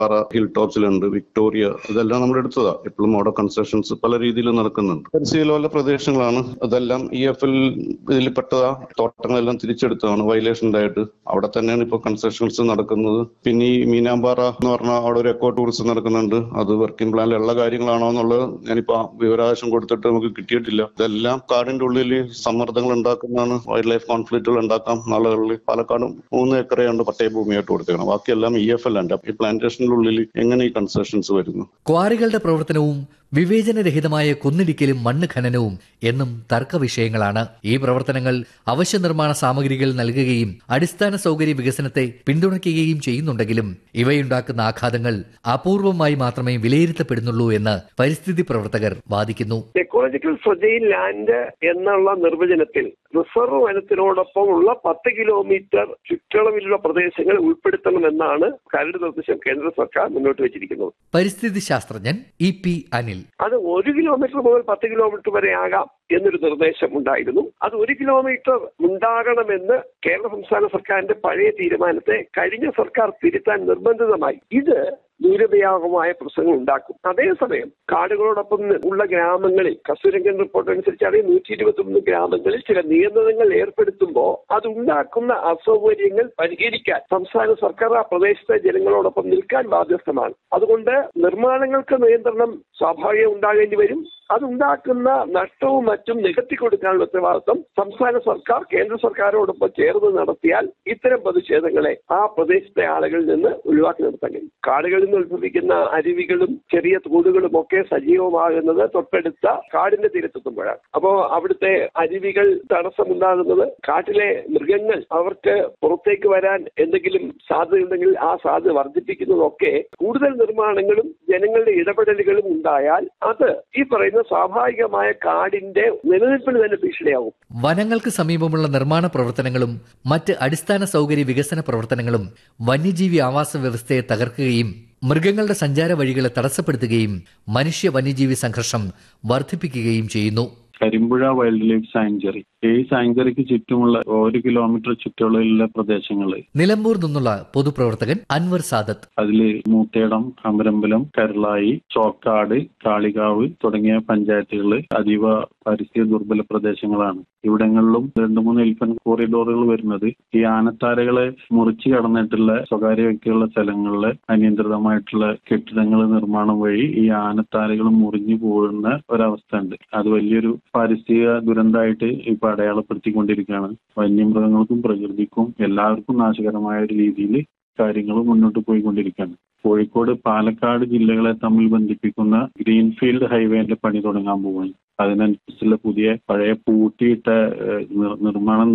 പാറ hill ടോപ്സിലുണ്ട്, Victoria, ഇതെല്ലാം നമ്മൾ എടുത്തതാ. ഇപ്പോഴും അവിടെ കൺസ്ട്രക്ഷൻസ് പല രീതിയിൽ നടക്കുന്നുണ്ട്. പരിസ്ഥിതിയിലുള്ള പ്രദേശങ്ങളാണ് അതെല്ലാം. EFL ഇതിൽപ്പെട്ടതാ. തോട്ടങ്ങളെല്ലാം തിരിച്ചെടുത്തതാണ് വയലേഷൻ ഉണ്ടായിട്ട്. അവിടെ തന്നെയാണ് ഇപ്പോൾ കൺസ്ട്രക്ഷൻസ് നടക്കുന്നത്. പിന്നെ ഈ മീനാമ്പാറ എന്ന് പറഞ്ഞാൽ അവിടെ ഒരു എക്കോ ടൂറിസം നടക്കുന്നുണ്ട്. അത് വർക്കിംഗ് പ്ലാനിലുള്ള കാര്യങ്ങളാണോ എന്നുള്ളത് ഞാനിപ്പോ വിവരാവകാശം കൊടുത്തിട്ട് നമുക്ക് കിട്ടിയിട്ടില്ല. ഇതെല്ലാം കാടിന്റെ ഉള്ളിൽ സമ്മർദ്ദങ്ങൾ ഉണ്ടാക്കുന്നതാണ്. വൈൽഡ് ലൈഫ് കോൺഫ്ലിക്റ്റുകൾ ഉണ്ടാക്കാം. നാളുകളിൽ പാലക്കാട് 3 ഏക്കറയാണ് പട്ടയഭൂമിയായിട്ട് കൊടുത്തേക്കണം. ബാക്കിയെല്ലാം EFL ഉണ്ട്. ഈ പ്ലാന്റേഷനുള്ളിൽ എങ്ങനെ ഈ കൺസ്ട്രക്ഷൻസ് വരുന്നു? ക്വാറികളുടെ പ്രവർത്തനവും വിവേചനരഹിതമായ കുന്നിടിക്കലും മണ്ണ് ഖനനവും എന്നും തർക്ക വിഷയങ്ങളാണ്. ഈ പ്രവർത്തനങ്ങൾ അവശ്യ നിർമ്മാണ സാമഗ്രികൾ നൽകുകയും അടിസ്ഥാന സൗകര്യ വികസനത്തെ പിന്തുണയ്ക്കുകയും ചെയ്യുന്നുണ്ടെങ്കിലും ഇവയുണ്ടാക്കുന്ന ആഘാതങ്ങൾ അപൂർവമായി മാത്രമേ വിലയിരുത്തപ്പെടുന്നുള്ളൂ എന്ന് പരിസ്ഥിതി പ്രവർത്തകർ വാദിക്കുന്നു. എക്കോളജിക്കൽ ഫ്രജൈൽ ലാൻഡ് എന്നുള്ള നിർവചനത്തിൽ റിസർവ് വനത്തിനോടൊപ്പമുള്ള 10 കിലോമീറ്റർ ചുറ്റളവിലുള്ള പ്രദേശങ്ങൾ ഉൾപ്പെടുത്തണമെന്നാണ് കരട് നിർദ്ദേശം കേന്ദ്ര സർക്കാർ മുന്നോട്ട് വെച്ചിരിക്കുന്നത്. പരിസ്ഥിതി ശാസ്ത്രജ്ഞൻ EP അനിൽ: അത് 1 കിലോമീറ്റർ മുതൽ 10 കിലോമീറ്റർ വരെ ആകാം എന്നൊരു നിർദ്ദേശം ഉണ്ടായിരുന്നു. അത് 1 കിലോമീറ്റർ ഉണ്ടാകണമെന്ന് കേരള സംസ്ഥാന സർക്കാരിന്റെ പഴയ തീരുമാനത്തെ കഴിഞ്ഞ സർക്കാർ തിരുത്താൻ നിർബന്ധിതമായി. ഇത് ദൂരവ്യാപകമായ പ്രശ്നങ്ങൾ ഉണ്ടാക്കും. അതേസമയം കാടുകളോടൊപ്പം ഉള്ള ഗ്രാമങ്ങളിൽ കസ്തൂരിരംഗൻ റിപ്പോർട്ട് അനുസരിച്ചാണ് 121 ഗ്രാമങ്ങളിൽ ചില നിയന്ത്രണങ്ങൾ ഏർപ്പെടുത്തുമ്പോൾ അതുണ്ടാക്കുന്ന അസൗകര്യങ്ങൾ പരിഹരിക്കാൻ സംസ്ഥാന സർക്കാർ ആ പ്രദേശത്തെ ജനങ്ങളോടൊപ്പം നിൽക്കാൻ ബാധ്യസ്ഥമാണ്. അതുകൊണ്ട് നിർമ്മാണങ്ങൾക്ക് നിയന്ത്രണം സ്വാഭാവികം ഉണ്ടാകേണ്ടി വരും. അതുണ്ടാക്കുന്ന നഷ്ടവും മറ്റും നികത്തി കൊടുക്കാനുള്ള ഉത്തരവാദിത്വം സംസ്ഥാന സർക്കാർ കേന്ദ്ര സർക്കാരോടൊപ്പം ചേർന്ന് നടത്തിയാൽ ഇത്തരം പ്രതിഷേധങ്ങളെ ആ പ്രദേശത്തെ ആളുകളിൽ നിന്ന് ഒഴിവാക്കി നിർത്താൻ കഴിയും. കാടുകളിൽ നിന്ന് ഉത്ഭവിക്കുന്ന അരുവികളും ചെറിയ തോടുകളും ഒക്കെ സജീവമാകുന്നത് തൊട്ടടുത്ത കാടിന്റെ തീരത്തെത്തുമ്പോഴാണ്. അപ്പോൾ അവിടുത്തെ അരുവികൾ തടസ്സമുണ്ടാകുന്നത് കാട്ടിലെ മൃഗങ്ങൾ അവർക്ക് പുറത്തേക്ക് വരാൻ എന്തെങ്കിലും സാധ്യതയുണ്ടെങ്കിൽ ആ സാധ്യത വർദ്ധിപ്പിക്കുന്നതൊക്കെ കൂടുതൽ നിർമ്മാണങ്ങളും ജനങ്ങളുടെ ഇടപെടലുകളും ഉണ്ടായാൽ അത് ഈ പറയുന്ന സ്വാഭാവികമായ കാടിന്റെ നിലനിൽപ്പിന് തന്നെ ഭീഷണിയാവും. വനങ്ങൾക്ക് സമീപമുള്ള നിർമ്മാണ പ്രവർത്തനങ്ങളും മറ്റ് അടിസ്ഥാന സൗകര്യ വികസന പ്രവർത്തനങ്ങളും വന്യജീവി ആവാസ വ്യവസ്ഥയെ തകർക്കുകയും മൃഗങ്ങളുടെ സഞ്ചാര വഴികളെ തടസ്സപ്പെടുത്തുകയും മനുഷ്യ വന്യജീവി സംഘർഷം വർദ്ധിപ്പിക്കുകയും ചെയ്യുന്നു. കരിമ്പുഴ വൈൽഡ് ലൈഫ് സാങ്ച്വറി, ഈ സാങ്ച്വറിക്ക് ചുറ്റുമുള്ള 1 കിലോമീറ്റർ ചുറ്റളവിലുള്ള പ്രദേശങ്ങള്. നിലമ്പൂർ നിന്നുള്ള പൊതുപ്രവർത്തകൻ അൻവർ സാദത്ത്: അതില് മൂത്തേടം, അമരമ്പലം, കരളായി, ചോക്കാട്, കാളികാവ് തുടങ്ങിയ പഞ്ചായത്തുകള് അതീവ പരിസ്ഥിതി ദുർബല പ്രദേശങ്ങളാണ്. ഇവിടങ്ങളിലും 2-3 എലിഫന്റ് കോറിഡോറുകൾ വരുന്നത് ഈ ആനത്താരകളെ മുറിച്ചു കടന്നിട്ടുള്ള സ്വകാര്യ വ്യക്തികളുടെ സ്ഥലങ്ങളിലെ അനിയന്ത്രിതമായിട്ടുള്ള കെട്ടിടങ്ങൾ നിർമ്മാണം വഴി ഈ ആനത്താരകൾ മുറിഞ്ഞു പോകുന്ന ഒരവസ്ഥ ഉണ്ട്. അത് വലിയൊരു പാരിസ്ഥിതിക ദുരന്തമായിട്ട് ഇപ്പൊ അടയാളപ്പെടുത്തിക്കൊണ്ടിരിക്കുകയാണ്. വന്യമൃഗങ്ങൾക്കും പ്രകൃതിക്കും എല്ലാവർക്കും നാശകരമായ ഒരു രീതിയിൽ കാര്യങ്ങൾ മുന്നോട്ട് പോയിക്കൊണ്ടിരിക്കുകയാണ്. കോഴിക്കോട് പാലക്കാട് ജില്ലകളെ തമ്മിൽ ബന്ധിപ്പിക്കുന്ന ഗ്രീൻഫീൽഡ് ഹൈവേന്റെ പണി തുടങ്ങാൻ പോവുകയാണ്. അതിനനുസരിച്ചുള്ള പഴയ പൂട്ടിയിട്ട നിർമ്മാണം